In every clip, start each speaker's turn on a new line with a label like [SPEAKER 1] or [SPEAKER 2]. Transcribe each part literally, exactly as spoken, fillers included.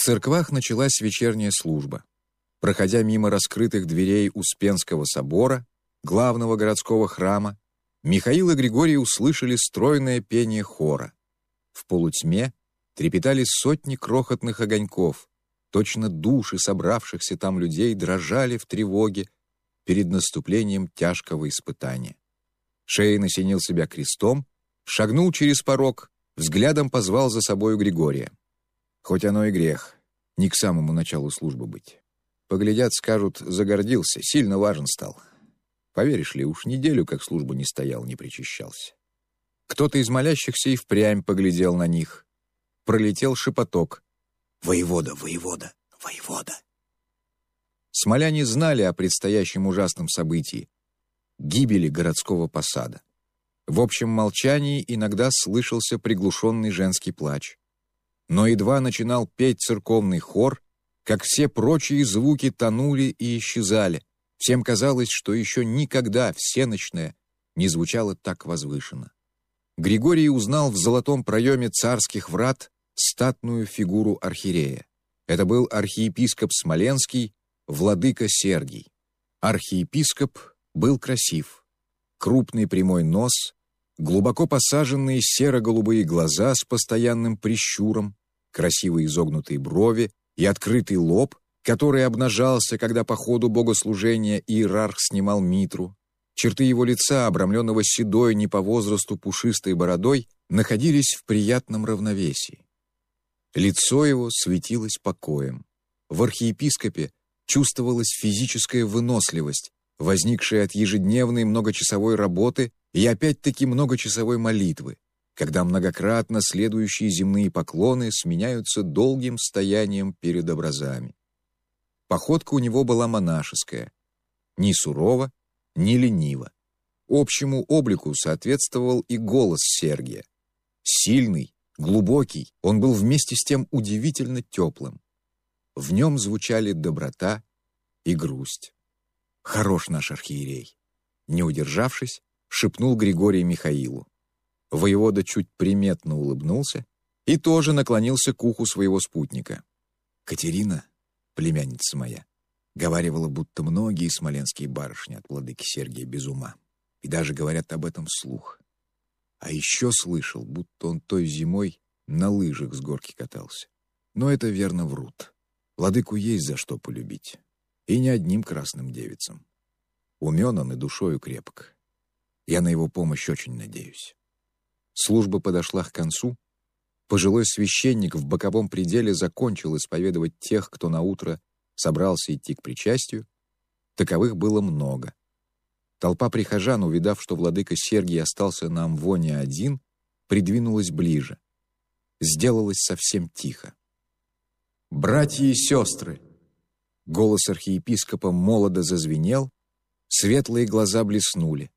[SPEAKER 1] церквах началась вечерняя служба. Проходя мимо раскрытых дверей Успенского собора, главного городского храма, Михаил и Григорий услышали стройное пение хора. В полутьме трепетали сотни крохотных огоньков, точно души собравшихся там людей дрожали в тревоге перед наступлением тяжкого испытания. Шейн осенил себя крестом, шагнул через порог, взглядом позвал за собою Григория. Хоть оно и грех, не к самому началу службы быть. Поглядят, скажут, загордился, сильно важен стал. Поверишь ли, уж неделю, как службу не стоял, не причащался. Кто-то из молящихся и впрямь поглядел на них. Пролетел шепоток: «Воевода, воевода, воевода!» Смоляне знали о предстоящем ужасном событии — гибели городского посада. В общем молчании иногда слышался приглушенный женский плач. Но едва начинал петь церковный хор, как все прочие звуки тонули и исчезали. Всем казалось, что еще никогда всенощное не звучало так возвышенно. Григорий узнал в золотом проеме царских врат статную фигуру архиерея. Это был архиепископ Смоленский, владыка Сергий. Архиепископ был красив. Крупный прямой нос, глубоко посаженные серо-голубые глаза с постоянным прищуром, красиво изогнутые брови и открытый лоб, который обнажался, когда по ходу богослужения иерарх снимал митру. Черты его лица, обрамленного седой не по возрасту пушистой бородой, находились в приятном равновесии. Лицо его светилось покоем. В архиепископе чувствовалась физическая выносливость, возникшая от ежедневной многочасовой работы и опять-таки многочасовой молитвы, когда многократно следующие земные поклоны сменяются долгим стоянием перед образами. Походка у него была монашеская, ни сурова, ни лениво. Общему облику соответствовал и голос Сергия. Сильный, глубокий, он был вместе с тем удивительно теплым. В нем звучали доброта и грусть. «Хорош наш архиерей!» Не удержавшись, шепнул Григорий Михаилу. Воевода чуть приметно улыбнулся и тоже наклонился к уху своего спутника. «Катерина, племянница моя, говаривала, будто многие смоленские барышни от владыки Сергия без ума, и даже говорят об этом вслух. А еще слышал, будто он той зимой на лыжах с горки катался. Но это верно врут. Владыку есть за что полюбить, и не одним красным девицам. Умен он и душою крепок. Я на его помощь очень надеюсь». Служба подошла к концу. Пожилой священник в боковом пределе закончил исповедовать тех, кто наутро собрался идти к причастию. Таковых было много. Толпа прихожан, увидав, что владыка Сергий остался на амвоне один, придвинулась ближе. Сделалось совсем тихо. «Братья и сестры!» Голос архиепископа молодо зазвенел, светлые глаза блеснули.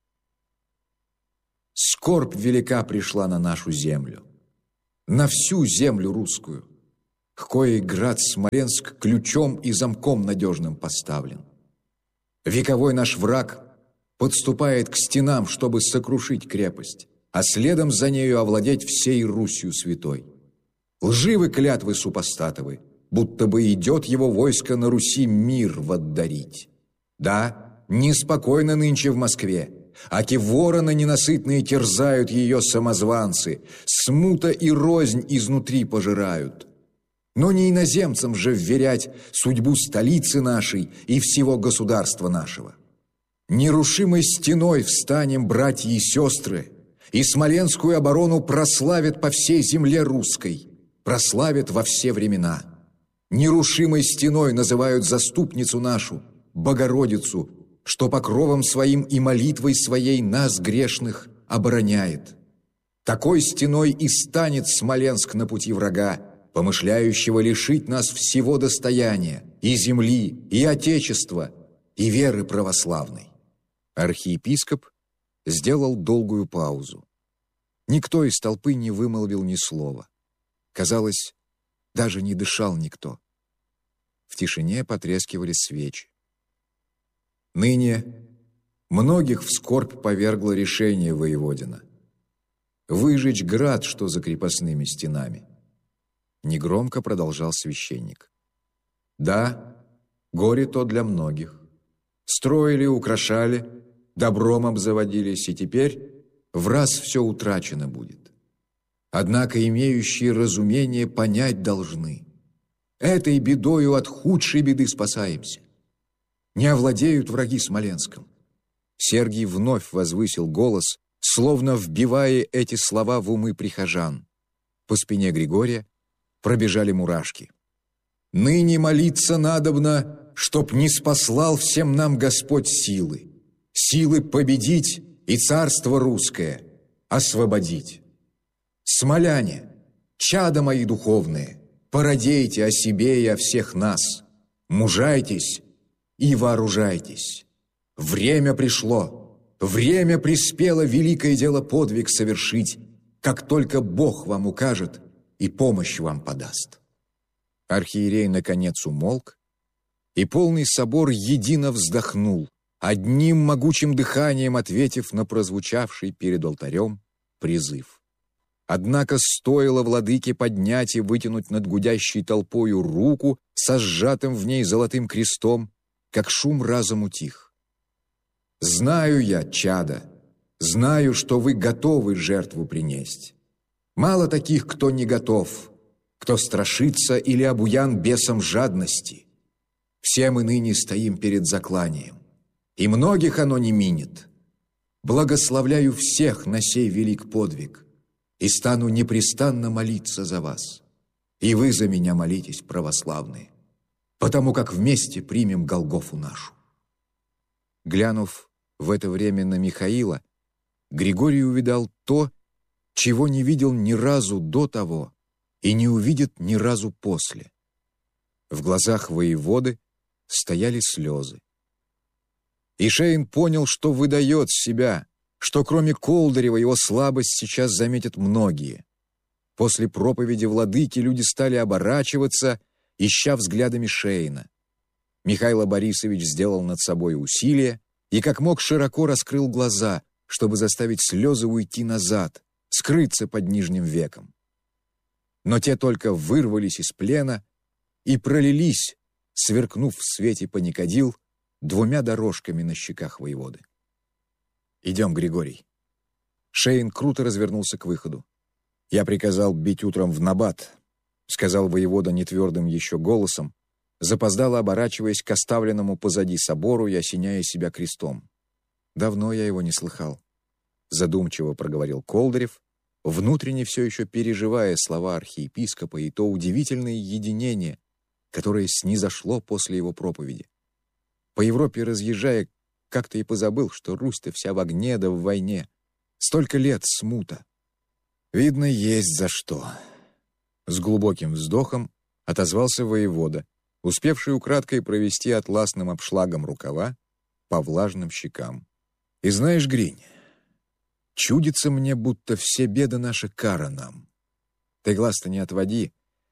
[SPEAKER 1] «Скорбь велика пришла на нашу землю, на всю землю русскую, к коей град Смоленск ключом и замком надежным поставлен. Вековой наш враг подступает к стенам, чтобы сокрушить крепость, а следом за нею овладеть всей Русью святой. Лживы клятвы супостатовы, будто бы идет его войско на Руси мир воддарить. Да, неспокойно нынче в Москве, аки вороны ненасытные терзают ее самозванцы, смута и рознь изнутри пожирают. Но не иноземцам же вверять судьбу столицы нашей и всего государства нашего. Нерушимой стеной встанем, братья и сестры, и смоленскую оборону прославят по всей земле русской, прославят во все времена. Нерушимой стеной называют заступницу нашу, Богородицу, что покровом своим и молитвой своей нас, грешных, обороняет. Такой стеной и станет Смоленск на пути врага, помышляющего лишить нас всего достояния, и земли, и отечества, и веры православной». Архиепископ сделал долгую паузу. Никто из толпы не вымолвил ни слова. Казалось, даже не дышал никто. В тишине потрескивали свечи. Ныне многих в скорбь повергло решение воеводина — выжечь град, что за крепостными стенами. негромко продолжал священник. Да, горе то для многих. Строили, украшали, добром обзаводились, и теперь в раз все утрачено будет. Однако имеющие разумение понять должны. Этой бедою от худшей беды спасаемся. Не овладеют враги Смоленском. Сергий вновь возвысил голос, словно вбивая эти слова в умы прихожан. По спине Григория пробежали мурашки. «Ныне молиться надобно, чтоб не спаслал всем нам Господь силы, силы победить и царство русское освободить. Смоляне, чада мои духовные, породейте о себе и о всех нас, мужайтесь и вооружайтесь. Время пришло, время приспело великое дело подвиг совершить, как только Бог вам укажет и помощь вам подаст». Архиерей наконец умолк, и полный собор едино вздохнул, одним могучим дыханием ответив на прозвучавший перед алтарем призыв. Однако стоило владыке поднять и вытянуть над гудящей толпою руку со сжатым в ней золотым крестом, как шум разом утих. «Знаю я, чада, знаю, что вы готовы жертву принесть. Мало таких, кто не готов, кто страшится или обуян бесом жадности. Все мы ныне стоим перед закланием, и многих оно не минет. Благословляю всех на сей велик подвиг, и стану непрестанно молиться за вас. И вы за меня молитесь, православные, потому как вместе примем Голгофу нашу». Глянув в это время на Михаила, Григорий увидал то, чего не видел ни разу до того и не увидит ни разу после. В глазах воеводы стояли слезы. И Шейн понял, что выдает себя, что кроме Колдырева его слабость сейчас заметят многие. После проповеди владыки люди стали оборачиваться, ища взглядами Шейна. Михаил Борисович сделал над собой усилие и как мог широко раскрыл глаза, чтобы заставить слезы уйти назад, скрыться под нижним веком. Но те только вырвались из плена и пролились, сверкнув в свете паникадил, двумя дорожками на щеках воеводы. «Идем, Григорий». Шейн круто развернулся к выходу. «Я приказал бить утром в набат», — сказал воевода нетвердым еще голосом, запоздало оборачиваясь к оставленному позади собору и осеняя себя крестом. «Давно я его не слыхал», — задумчиво проговорил Колдырев, внутренне все еще переживая слова архиепископа и то удивительное единение, которое снизошло после его проповеди. По Европе разъезжая, как-то и позабыл, что Русь-то вся в огне да в войне. Столько лет смута. Видно, есть за что. С глубоким вздохом отозвался воевода, успевший украдкой провести атласным обшлагом рукава по влажным щекам. И знаешь, Гринь, чудится мне, будто все беды наши кара нам. Ты глаз-то не отводи.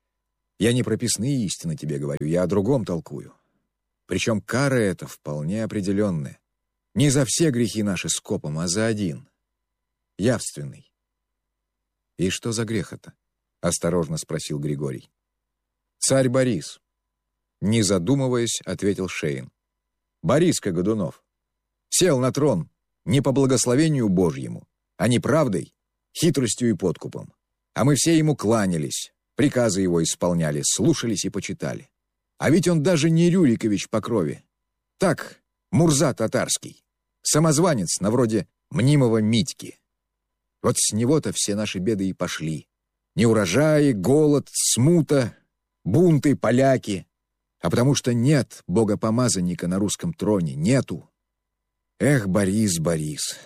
[SPEAKER 1] Я не прописные истины тебе говорю, я о другом толкую. Причем кара эта вполне определенная. Не за все грехи наши скопом, а за один. Явственный. «И что за грех это?» — осторожно спросил Григорий. «Царь Борис». Не задумываясь, ответил Шейн. «Бориска Годунов. Сел на трон не по благословению Божьему, а неправдой, хитростью и подкупом. А мы все ему кланялись, приказы его исполняли, слушались и почитали. А ведь он даже не Рюрикович по крови. Так, Мурза татарский, самозванец на вроде мнимого Митьки. Вот с него-то все наши беды и пошли. Неурожаи, голод, смута, бунты, поляки. А потому что нет богопомазанника на русском троне, нету. Эх, Борис, Борис.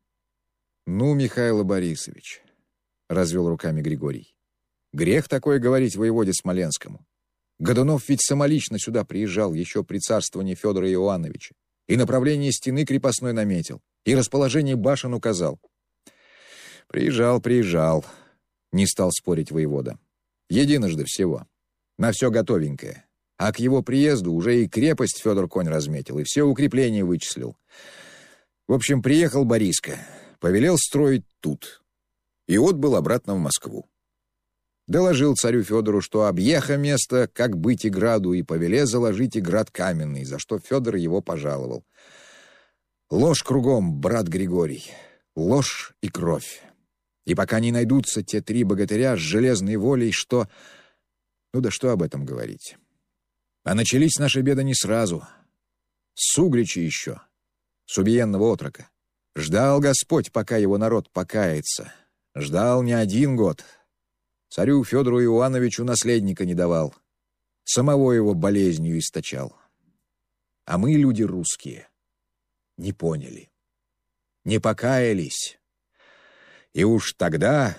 [SPEAKER 1] Ну, Михаил Борисович, развел руками Григорий. Грех такое говорить воеводе Смоленскому. Годунов ведь самолично сюда приезжал еще при царствовании Федора Иоанновича, и направление стены крепостной наметил, и расположение башен указал. Приезжал, приезжал, не стал спорить воевода. Единожды всего. На все готовенькое. А к его приезду уже и крепость Федор Конь разметил, и все укрепления вычислил. В общем, приехал Бориска, повелел строить тут. И отбыл обратно в Москву. Доложил царю Федору, что объеха место, как быть и граду, и повеле заложить и град каменный, за что Федор его пожаловал. Ложь кругом, брат Григорий, ложь и кровь. И пока не найдутся те три богатыря с железной волей, что... Ну да что об этом говорить. А начались наши беды не сразу. С Углича еще, с убиенного отрока. Ждал Господь, пока его народ покается. Ждал не один год. Царю Федору Иоанновичу наследника не давал. Самого его болезнью источал. А мы, люди русские, не поняли. Не покаялись. И уж тогда...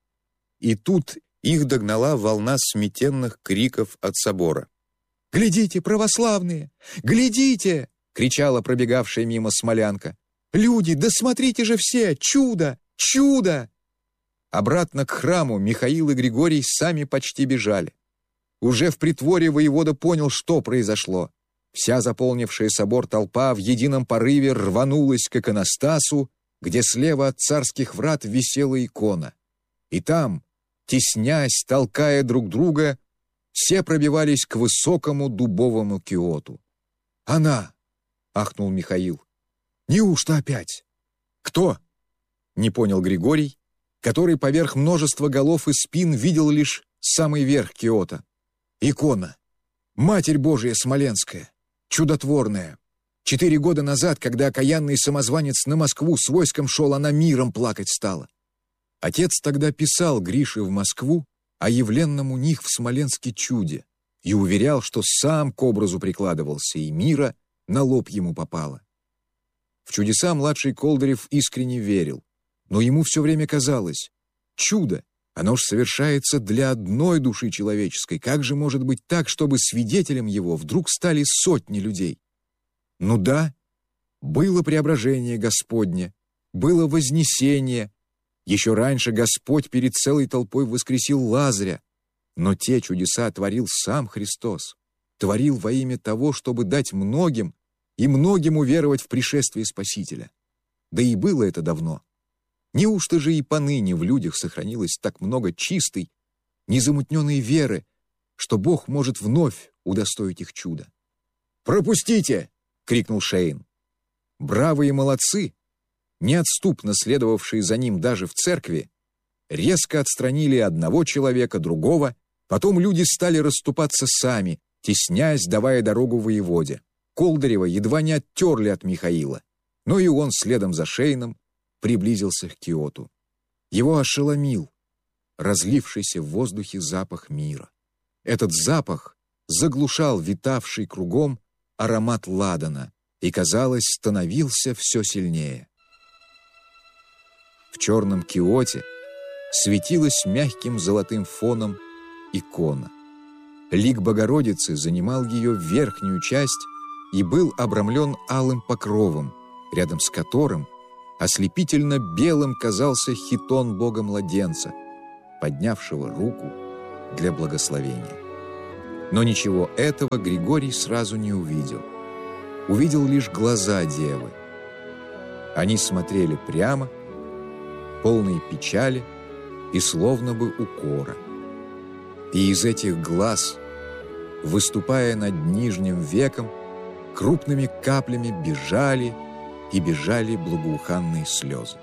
[SPEAKER 1] И тут их догнала волна сметенных криков от собора. «Глядите, православные! Глядите!» — кричала пробегавшая мимо смолянка. «Люди, да смотрите же все! Чудо! Чудо!» Обратно к храму Михаил и Григорий сами почти бежали. Уже в притворе воевода понял, что произошло. Вся заполнившая собор толпа в едином порыве рванулась к иконостасу, где слева от царских врат висела икона. И там, теснясь, толкая друг друга, все пробивались к высокому дубовому киоту. «Она!» — ахнул Михаил. «Неужто опять?» «Кто?» — не понял Григорий, который поверх множества голов и спин видел лишь самый верх киота. «Икона! Матерь Божия Смоленская! Чудотворная! Четыре года назад, когда окаянный самозванец на Москву с войском шел, она миром плакать стала. Отец тогда писал Грише в Москву о явленном у них в Смоленске чуде и уверял, что сам к образу прикладывался, и мира на лоб ему попало. В чудеса младший Колдырев искренне верил, но ему все время казалось, чудо, оно ж совершается для одной души человеческой, как же может быть так, чтобы свидетелем его вдруг стали сотни людей? Ну да, было преображение Господне, было вознесение. Еще раньше Господь перед целой толпой воскресил Лазаря, но те чудеса творил сам Христос, творил во имя того, чтобы дать многим и многим уверовать в пришествие Спасителя. Да и было это давно. Неужто же и поныне в людях сохранилось так много чистой, незамутненной веры, что Бог может вновь удостоить их чуда? «Пропустите!» — крикнул Шейн. Бравые молодцы, неотступно следовавшие за ним даже в церкви, резко отстранили одного человека, другого, потом люди стали расступаться сами, теснясь, давая дорогу воеводе. Колдырева едва не оттерли от Михаила, но и он следом за Шейном приблизился к киоту. Его ошеломил разлившийся в воздухе запах мира. Этот запах заглушал витавший кругом аромат ладана и, казалось, становился все сильнее. В черном киоте светилась мягким золотым фоном икона. Лик Богородицы занимал ее верхнюю часть и был обрамлен алым покровом, рядом с которым ослепительно белым казался хитон Бога-младенца, поднявшего руку для благословения. Но ничего этого Григорий сразу не увидел. Увидел лишь глаза девы. Они смотрели прямо, полные печали и словно бы укора. И из этих глаз, выступая над нижним веком, крупными каплями бежали и бежали благоуханные слезы.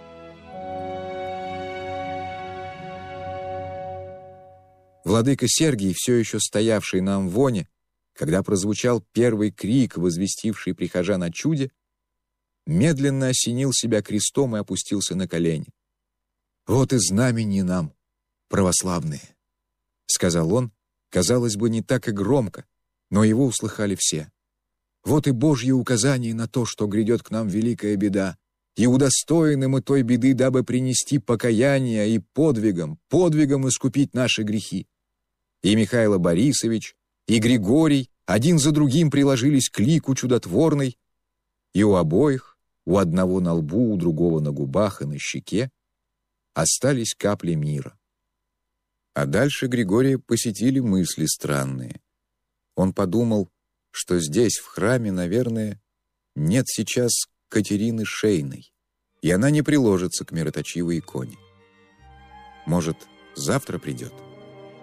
[SPEAKER 1] Владыка Сергий, все еще стоявший на амвоне, когда прозвучал первый крик, возвестивший прихожан о чуде, медленно осенил себя крестом и опустился на колени. «Вот и знамени нам, православные», — сказал он, казалось бы, не так и громко, но его услыхали все. «Вот и Божье указание на то, что грядет к нам великая беда, и удостоены мы той беды, дабы принести покаяние и подвигом, подвигом искупить наши грехи». И Михаил Борисович, и Григорий один за другим приложились к лику чудотворной, и у обоих, у одного на лбу, у другого на губах и на щеке, остались капли мира. А дальше Григория посетили мысли странные. Он подумал, что здесь, в храме, наверное, нет сейчас Катерины Шейной, и она не приложится к мироточивой иконе. Может, завтра придет?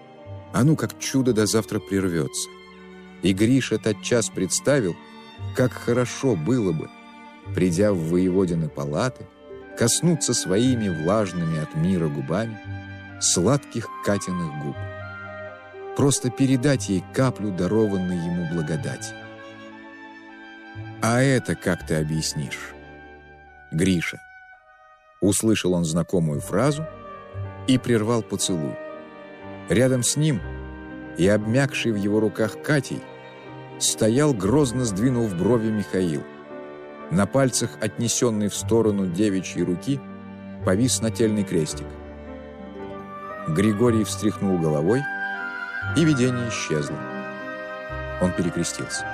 [SPEAKER 1] А ну, как чудо до завтра прервется. И Гриша тотчас представил, как хорошо было бы, придя в воеводины палаты, коснуться своими влажными от мира губами сладких Катиных губ. Просто передать ей каплю дарованной ему благодати. «А это как ты объяснишь?» «Гриша». Услышал он знакомую фразу и прервал поцелуй. Рядом с ним и обмякший в его руках Катей стоял, грозно сдвинув брови, Михаил. На пальцах, отнесенной в сторону девичьей руки, повис нательный крестик. Григорий встряхнул головой, и видение исчезло. Он перекрестился.